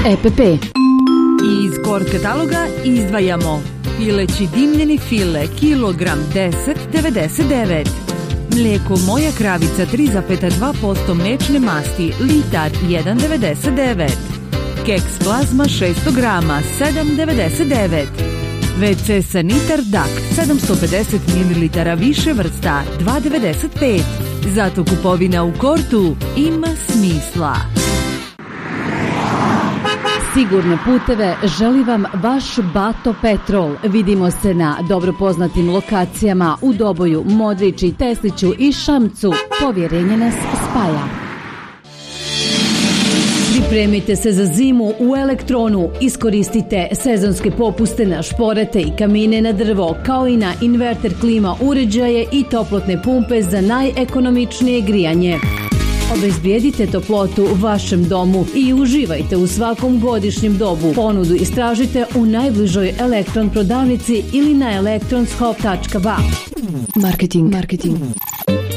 EPP. Iz Kord kataloga izdvajamo pileći dimljeni file kilogram 10,99. Mlijeko Moja kravica 3,2% mliječne masti litar 1,99. Keks plazma 600 grama 7,99. WC Sanitar Dak 750 ml više vrsta 2,95. Zato kupovina u Kortu ima smisla. Sigurne puteve želi vam vaš Bato Petrol. Vidimo se na dobro poznatim lokacijama u Doboju, Modrići, Tesliću i Šamcu. Povjerenje nas spaja. Pripremite se za zimu u Elektronu. Iskoristite sezonske popuste na šporete i kamine na drvo, kao i na inverter klima uređaje i toplotne pumpe za najekonomičnije grijanje. Obezbijedite toplotu u vašem domu i uživajte u svakom godišnjem dobu. Ponudu istražite u najbližoj Elektron prodavnici ili na elektronshop.ba. Marketing.